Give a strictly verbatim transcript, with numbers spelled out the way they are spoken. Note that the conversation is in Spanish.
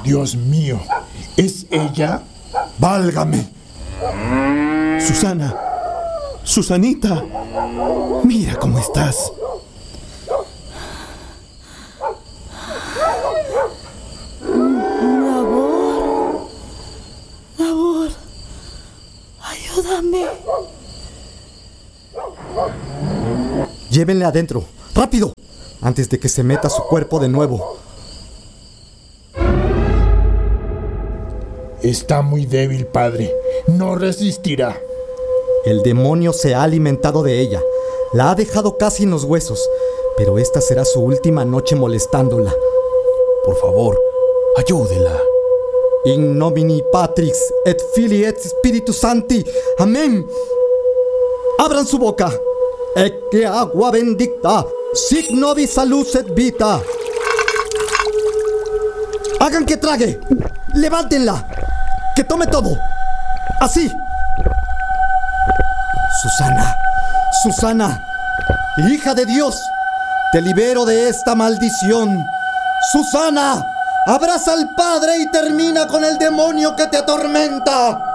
Dios mío, ¿es ella? ¡Válgame! Susana, Susanita, mira cómo estás. Nabor, Nabor, ayúdame. Llévenle adentro, rápido, antes de que se meta su cuerpo de nuevo. Está muy débil, padre. No resistirá. El demonio se ha alimentado de ella. La ha dejado casi en los huesos, pero esta será su última noche molestándola. Por favor, ayúdela. In nomine Patris et Filii et Spiritus Sancti. Amén. Abran su boca. Ecce agua bendicta, sic nobis salus et vita. Hagan que trague. Levántenla. Que tome todo. Así. Susana, Susana, hija de Dios, te libero de esta maldición. Susana, abraza al Padre y termina con el demonio que te atormenta.